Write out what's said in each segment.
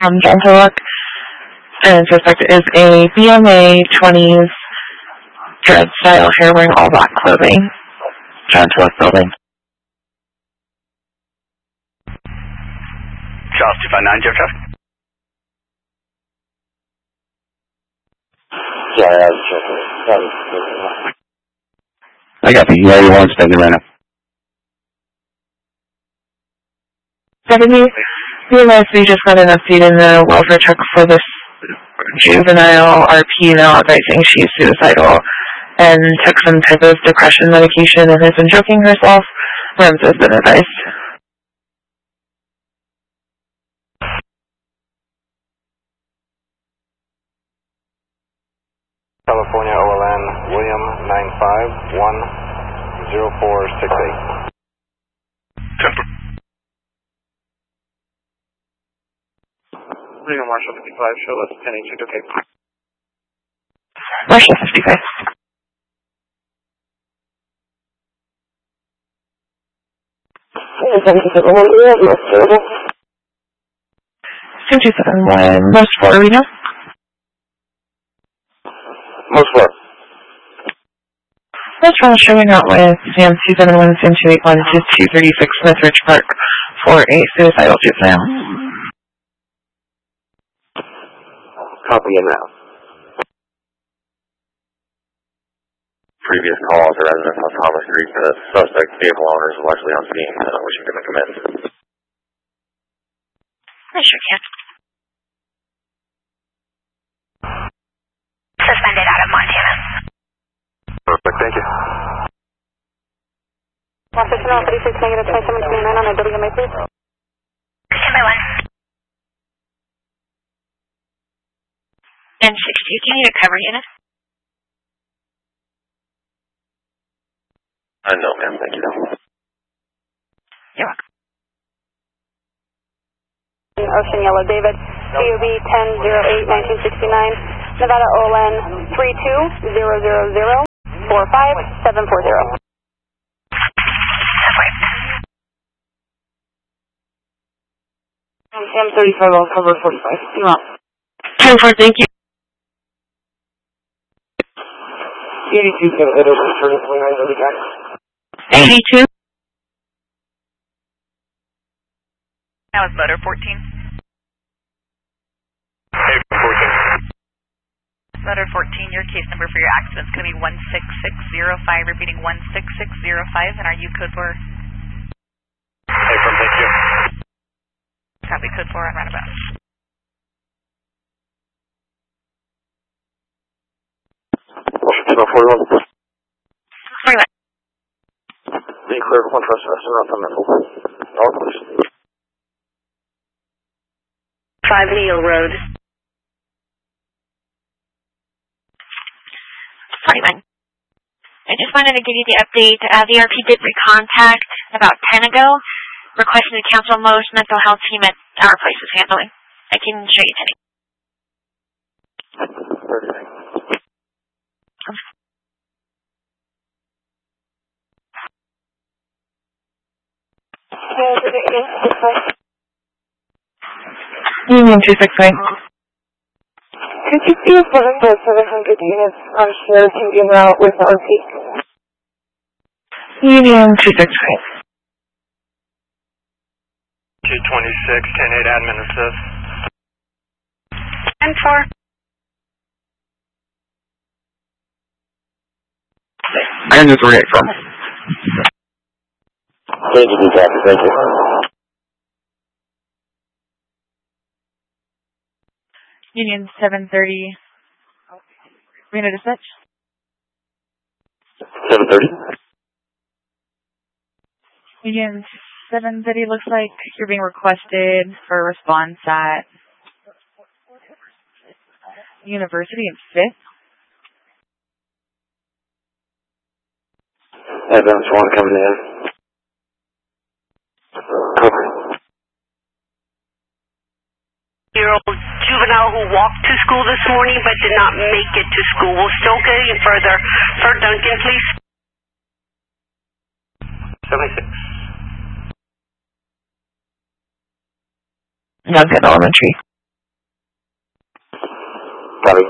from John Tulloch, and suspect is a BMA 20s dread style hair wearing all black clothing. John Tulloch building. Charles 259, Jeff. Yeah, I got the EA1 standing right now. 70, realized we just got an update in the welfare check for this juvenile RP now advising she's suicidal and took some type of depression medication and has been choking herself. REMS has been advised. California OLN, William 9510468. William Marshall 55, show us 10-8, okay. Marshall 55. Most 4, we know? Most 4. Most 4 showing out with Sam 271, Sam 281 to 236 Smith Ridge Park for a suicidal juvenile. Copy in now. Previous call to residents on Thomas Street. The suspect vehicle owner is largely on scene, wishing to make amends. I sure can. Suspended out of Montana. Perfect, thank you. 15936 negative 2729 on a WMA, please. 10-1. And 62, do you need a cover unit? No, ma'am, thank you. You're welcome. Ocean Yellow David, COB 10-08-1969, Nevada OLN 32-000-45740. Sam 35, I'll cover 45. You're on. 10-4, thank you. 82 can hit over turn 29 over again. 82. That was motor 14. Hey, 14. Motor 14, your case number for your accident is going to be 16605, repeating 16605, and our U code for? Hey, from thank you. Copy code 4 on roundabout. Ocean 41. 41. Be clear for one trespass and not the middle. All please. 5 Neal Road. 41. I just wanted to give you the update. The RP did recontact about 10 ago, requesting to cancel most mental health team at our place is handling. I can show you today. Perfect. Union 269. Could you see if one of the 700 units on share can be en route with RP? Union 269. 226, 10-8 admin assist. 10-4. And just where from. Thank you, Captain. Thank you. Union 730. Reno dispatch. 730. Union 730 looks like you're being requested for a response at University and 5th. Advance 1 coming in. Cover. Year-old juvenile who walked to school this morning but did not make it to school. We'll still get any further. Sir Duncan, please. 76. Duncan Elementary. Copy.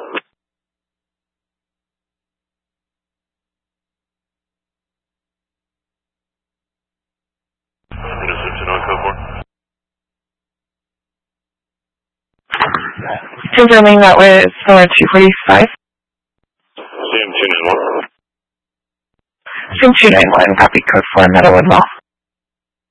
Confirming that was 245. CM 291. CM 291, copy code 4, Meadowwood Mall.